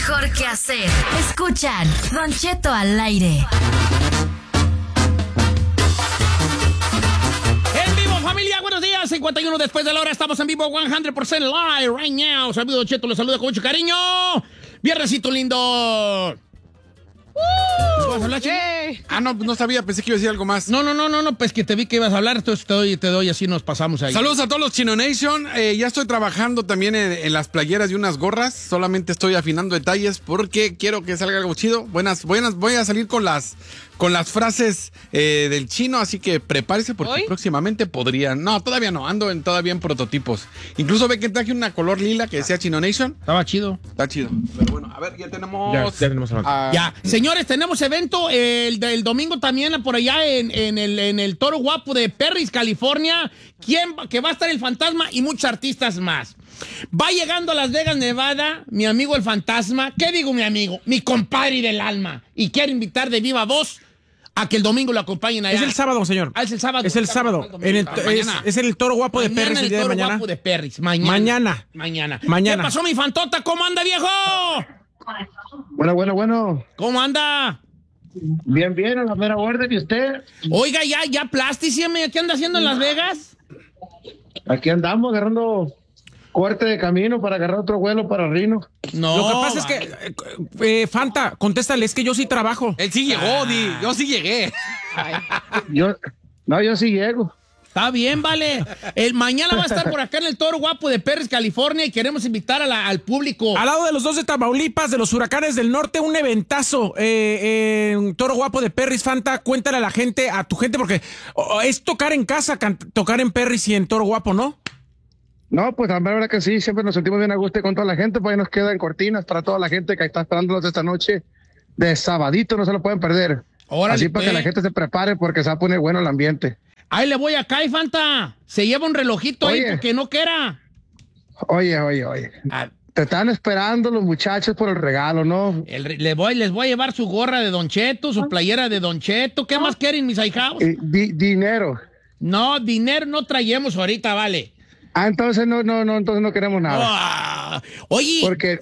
mejor que hacer. Escuchan Don Cheto al aire. En vivo, familia, buenos días. 51 después de la hora, estamos en vivo 100% live right now. Saludos, Don Cheto, los saluda con mucho cariño. Viernesito lindo. ¿Vas a hablar, chico? Ah, no sabía, pensé que iba a decir algo más. No, pues que te vi que ibas a hablar, entonces te doy, así nos pasamos ahí. Saludos a todos los Chino Nation. Ya estoy trabajando también en las playeras y unas gorras. Solamente estoy afinando detalles porque quiero que salga algo chido. Voy a salir con las frases del chino, así que prepárese porque próximamente podrían. No, todavía no, ando todavía en prototipos. Incluso ve que traje una color lila que decía Chino Nation. Estaba chido. Está chido. Pero bueno, a ver, ya tenemos. Ya tenemos Ya, señores, tenemos evento el domingo también por allá en el Toro Guapo de Perris, California. Que va a estar el Fantasma y muchos artistas más. Va llegando a Las Vegas, Nevada, mi amigo el Fantasma. ¿Qué digo mi amigo? Mi compadre del alma. Y quiero invitar de viva voz a que el domingo lo acompañen allá. Es el sábado, señor. Ah, es el sábado. Es el sábado. Es el Toro Guapo de Perris el día de mañana. Toro Guapo de Perris. Mañana. ¿Qué pasó, mi Fantota? ¿Cómo anda, viejo? Bueno. ¿Cómo anda? Bien, a la mera orden. ¿Y usted? Oiga, ya plásticeme. ¿Qué anda haciendo en Las Vegas? Aquí andamos agarrando corte de camino para agarrar otro vuelo para Rino. No. Lo que pasa es que, Fanta, contéstale, es que yo sí trabajo. Él sí llegó, yo sí llegué. Yo sí llego. Está bien, vale. Mañana va a estar por acá en el Toro Guapo de Perris, California, y queremos invitar al público. Al lado de los dos de Tamaulipas, de los Huracanes del Norte, un eventazo en Toro Guapo de Perris. Fanta, cuéntale a la gente, a tu gente, porque es tocar en casa, tocar en Perris y en Toro Guapo, ¿no? No, pues la verdad que sí, siempre nos sentimos bien a gusto con toda la gente, pues ahí nos quedan cortinas para toda la gente que está esperándonos esta noche de sabadito, no se lo pueden perder. Órale, así para que la gente se prepare porque se va a poner bueno el ambiente. Ahí le voy acá, y Fanta. Se lleva un relojito ahí porque no quiera. Oye. Te están esperando los muchachos por el regalo, ¿no? Les voy a llevar su gorra de Don Cheto, su playera de Don Cheto. ¿Qué más quieren, mis ahijados? Dinero. No, dinero no traemos ahorita, vale. Entonces entonces no queremos nada. Oye, porque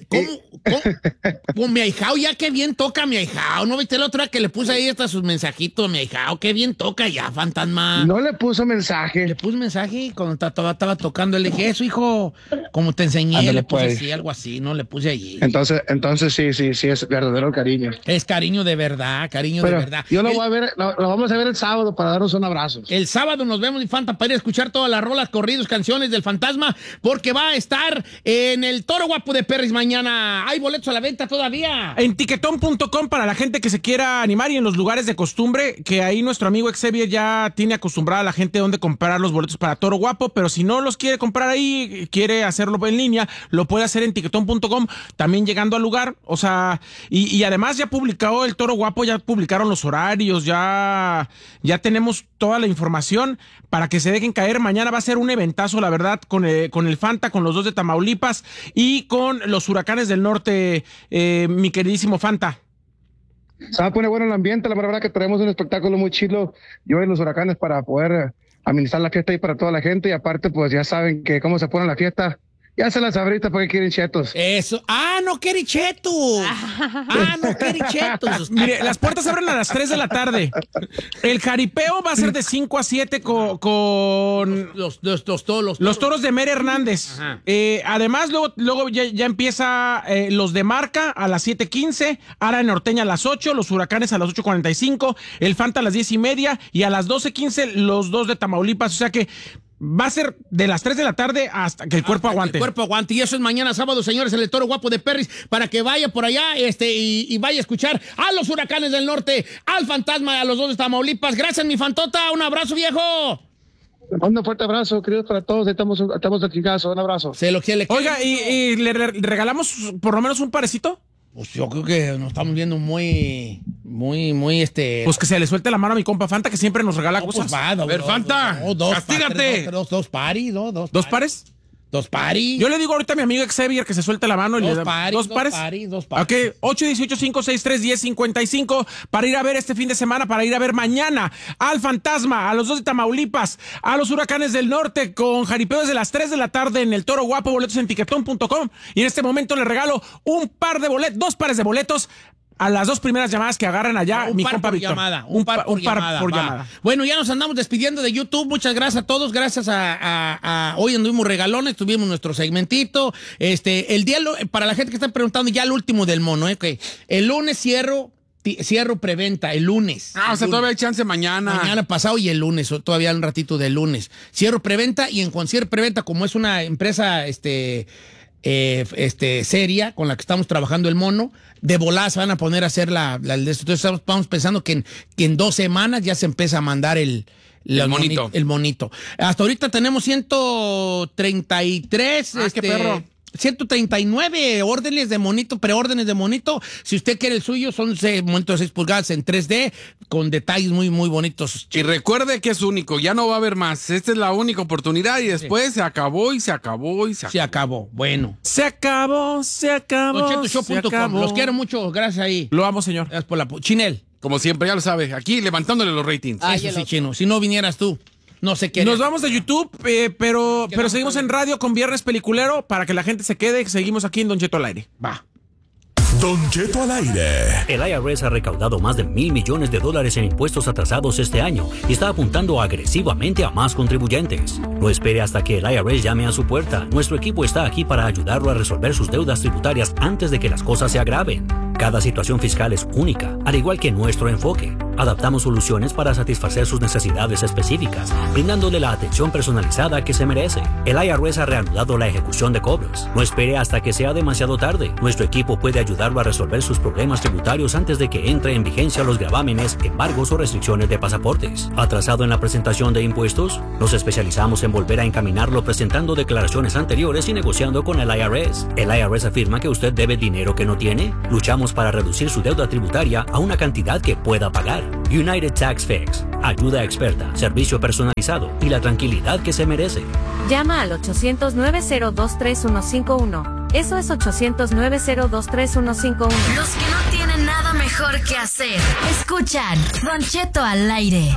¿cómo? Mi ahijao, ya qué bien toca mi ahijao. ¿No viste la otra que le puse ahí hasta sus mensajitos, mi ahijao? Qué bien toca ya, Fantasma. No le puso mensaje. Le puse mensaje cuando estaba tocando. Le dije, eso, hijo, como te enseñé. Ándale, le puse pues. así, algo así, ¿no? Le puse allí. Entonces sí, es verdadero cariño. Es cariño de verdad, de verdad. Yo lo voy a ver, lo vamos a ver el sábado para darnos un abrazo. El sábado nos vemos, Fanta, para ir a escuchar todas las rolas, corridos, canciones del Fantasma, porque va a estar en el Toro Guapo de Perris mañana. ¿Hay boletos a la venta todavía? En tiquetón.com para la gente que se quiera animar y en los lugares de costumbre, que ahí nuestro amigo Xavier ya tiene acostumbrada a la gente donde comprar los boletos para Toro Guapo, pero si no los quiere comprar ahí, quiere hacerlo en línea, lo puede hacer en tiquetón.com, también llegando al lugar, o sea, y además ya publicó el Toro Guapo, ya publicaron los horarios, ya tenemos toda la información para que se dejen caer. Mañana va a ser un eventazo, la verdad, con el Fanta, con los dos de Tamaulipas y con los Huracanes del Norte, mi queridísimo Fanta. Se va a poner bueno el ambiente, la verdad que traemos un espectáculo muy chido, yo y los Huracanes, para poder administrar la fiesta ahí para toda la gente, y aparte pues ya saben que cómo se pone la fiesta. Ya se las ahorita porque quieren chetos. Eso. No quiere chetos. No quiere chetos. Mire, las puertas abren a las 3 de la tarde. El jaripeo va a ser de 5 a 7 con los toros de Mere Hernández. Además, luego ya empieza los de Marca a las 7:15, Ara Norteña a las 8, los Huracanes a las 8:45, el Fanta a las 10:30 y a las 12:15 los dos de Tamaulipas. O sea que va a ser de las 3 de la tarde hasta que el cuerpo aguante. El cuerpo aguante. Y eso es mañana sábado, señores, en el Toro Guapo de Perris, para que vaya por allá y vaya a escuchar a los Huracanes del Norte, al Fantasma, a los dos de Tamaulipas. Gracias, mi Fantota. Un abrazo, viejo. Un fuerte abrazo, queridos, para todos. Estamos aquí, caso. Un abrazo. Se lo quiere. Oiga, ¿y le regalamos por lo menos un parecito? Pues yo creo que nos estamos viendo muy. Pues que se le suelte la mano a mi compa Fanta, que siempre nos regala cosas. Pues va, a ver, Fanta, castígate. Dos pares, dos. ¿Dos pares? 2 paris. Yo le digo ahorita a mi amigo Xavier que se suelte la mano y le da Dos pares. Ok, 818-563-1055 para ir a ver este fin de semana, para ir a ver mañana al Fantasma, a los 2 de Tamaulipas, a los Huracanes del Norte con jaripeo desde las 3 de la tarde en el Toro Guapo, boletos en tiquetón.com. Y en este momento le regalo 2 pares de boletos a las 2 primeras llamadas que agarran allá, un mi par compa por Víctor. llamada. Un par por llamada. Bueno, ya nos andamos despidiendo de YouTube. Muchas gracias a todos. Gracias a hoy anduvimos regalones, tuvimos nuestro segmentito. El día, para la gente que está preguntando, ya el último del mono, que el lunes cierro preventa, el lunes. O sea, todavía hay chance mañana. Mañana pasado y el lunes, todavía un ratito del lunes. Cierro preventa y en cierre preventa, como es una empresa, seria con la que estamos trabajando el mono, de volada se van a poner a hacer entonces estamos pensando que en 2 semanas ya se empieza a mandar el monito. Hasta ahorita tenemos 133 qué perro. 139 órdenes de monito, preórdenes de monito. Si usted quiere el suyo, son monitos de 6 pulgadas en 3D con detalles muy, muy bonitos. Y recuerde que es único, ya no va a haber más. Esta es la única oportunidad y después se acabó y se acabó y se acabó. Se acabó. Bueno. Se acabó. DonChetoShow.com. Los quiero mucho. Gracias ahí. Lo amo, señor. Gracias por la... Chinel. Como siempre, ya lo sabe, aquí levantándole los ratings. Eso sí, Chino. Si no vinieras tú, no sé qué. Nos vamos de YouTube, pero seguimos en radio con Viernes Peliculero para que la gente se quede. Seguimos aquí en Don Cheto al aire. Va. Don Cheto al aire. El IRS ha recaudado más de $1,000 millones en impuestos atrasados este año y está apuntando agresivamente a más contribuyentes. No espere hasta que el IRS llame a su puerta. Nuestro equipo está aquí para ayudarlo a resolver sus deudas tributarias antes de que las cosas se agraven. Cada situación fiscal es única, al igual que nuestro enfoque. Adaptamos soluciones para satisfacer sus necesidades específicas, brindándole la atención personalizada que se merece. El IRS ha reanudado la ejecución de cobros. No espere hasta que sea demasiado tarde. Nuestro equipo puede ayudarlo a resolver sus problemas tributarios antes de que entre en vigencia los gravámenes, embargos o restricciones de pasaportes. ¿Atrasado en la presentación de impuestos? Nos especializamos en volver a encaminarlo presentando declaraciones anteriores y negociando con el IRS. ¿El IRS afirma que usted debe dinero que no tiene? Luchamos para reducir su deuda tributaria a una cantidad que pueda pagar. United Tax Fix. Ayuda experta, servicio personalizado y la tranquilidad que se merece. Llama al 800-902-3151. Eso es 800-902-3151. Los que no tienen nada mejor que hacer. Escuchan Don Cheto al aire.